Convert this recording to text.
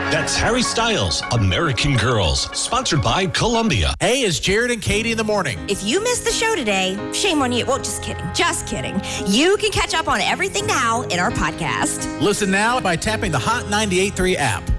That's Harry Styles, American Girls, sponsored by Columbia. Hey, it's Jared and Katie in the morning. If you missed the show today, shame on you. Well, just kidding. Just kidding. You can catch up on everything now in our podcast. Listen now by tapping the Hot 98.3 app.